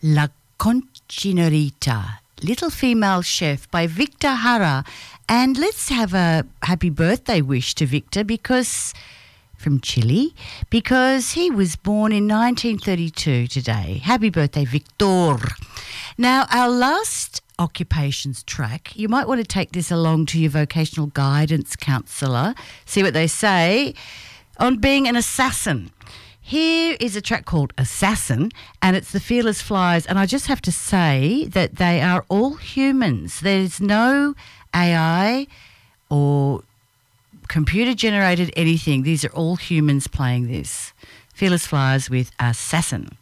La Concinerita, Little Female Chef by Victor Jara. And let's have a happy birthday wish to Victor from Chile, because he was born in 1932 today. Happy birthday, Victor. Now, our last occupations track, you might want to take this along to your vocational guidance counsellor, see what they say on being an assassin. Here is a track called Assassin, and it's the Fearless Flyers, and I just have to say that they are all humans. There's no AI or computer-generated anything. These are all humans playing this. Fearless Flyers with Assassin.